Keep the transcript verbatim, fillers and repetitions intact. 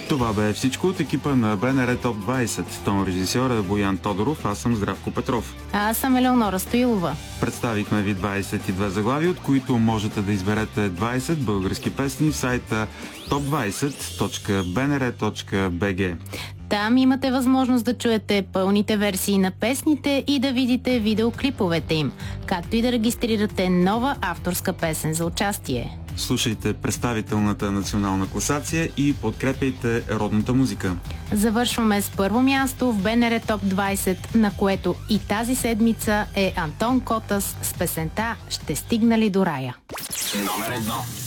Това бе всичко от екипа на БНР Топ двайсет. Тон режисьор е Боян Тодоров, аз съм Здравко Петров. А аз съм Елеонора Стоилова. Представихме ви двайсет и две заглавия, от които можете да изберете двайсет български песни в сайта топ двайсет точка би ен ар точка би джи. Там имате възможност да чуете пълните версии на песните и да видите видеоклиповете им, както и да регистрирате нова авторска песен за участие. Слушайте представителната национална класация и подкрепяйте родната музика. Завършваме с първо място в БНР Топ двайсет, на което и тази седмица е Антон Котас с песента «Ще стигна ли до рая». Номер едно.